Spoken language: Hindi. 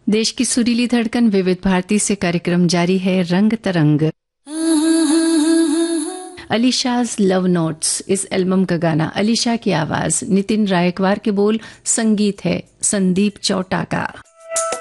देश की सुरीली धड़कन विविध भारती से कार्यक्रम जारी है रंग तरंग। अलीशाज लव नोट्स इस एल्बम का गाना, अलीशा की आवाज, नितिन रायकवार के बोल, संगीत है संदीप चौटा का।